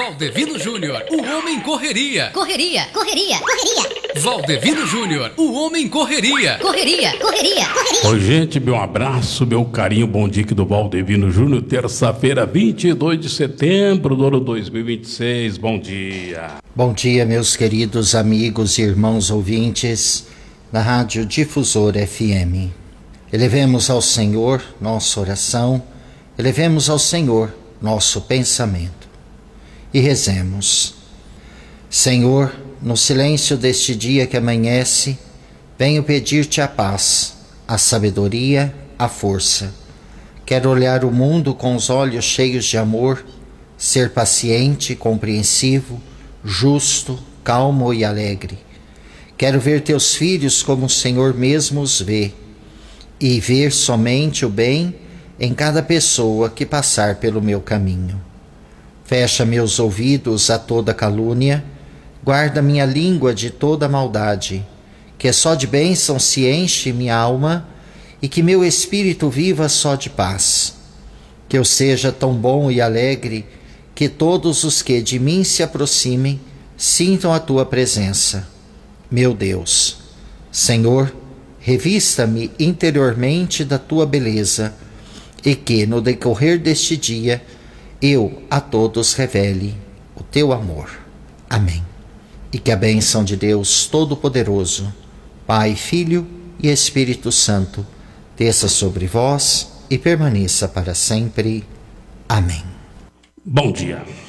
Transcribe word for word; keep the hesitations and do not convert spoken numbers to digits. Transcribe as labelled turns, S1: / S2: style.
S1: Valdevino Júnior, o homem correria.
S2: Correria, correria, correria.
S1: Valdevino Júnior, o homem correria.
S2: Correria, correria, correria.
S3: Oi, gente, meu abraço, meu carinho, bom dia aqui do Valdevino Júnior, terça-feira, vinte e dois de setembro do ano dois mil e vinte e seis, bom dia.
S4: Bom dia, meus queridos amigos e irmãos ouvintes da Rádio Difusora F M. Elevemos ao Senhor nossa oração, elevemos ao Senhor nosso pensamento e rezemos. Senhor, no silêncio deste dia que amanhece, venho pedir-te a paz, a sabedoria, a força. Quero olhar o mundo com os olhos cheios de amor, ser paciente, compreensivo, justo, calmo e alegre. Quero ver teus filhos como o Senhor mesmo os vê, e ver somente o bem em cada pessoa que passar pelo meu caminho. Fecha meus ouvidos a toda calúnia, guarda minha língua de toda maldade, que só de bênção se enche minha alma e que meu espírito viva só de paz. Que eu seja tão bom e alegre que todos os que de mim se aproximem sintam a tua presença. Meu Deus, Senhor, revista-me interiormente da tua beleza e que, no decorrer deste dia, eu a todos revele o teu amor. Amém. E que a bênção de Deus Todo-Poderoso, Pai, Filho e Espírito Santo, desça sobre vós e permaneça para sempre. Amém.
S3: Bom dia.